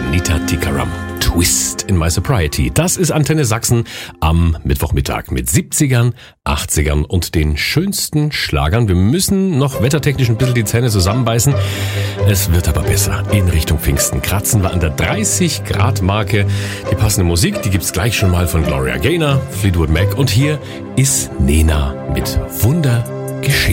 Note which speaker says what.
Speaker 1: Anita Tikaram. Twist in My Sobriety. Das ist Antenne Sachsen am Mittwochmittag mit 70ern, 80ern und den schönsten Schlagern. Wir müssen noch wettertechnisch ein bisschen die Zähne zusammenbeißen. Es wird aber besser in Richtung Pfingsten. Kratzen wir an der 30-Grad-Marke. Die passende Musik, die gibt's gleich schon mal von Gloria Gaynor, Fleetwood Mac. Und hier ist Nena mit Wunder geschehen.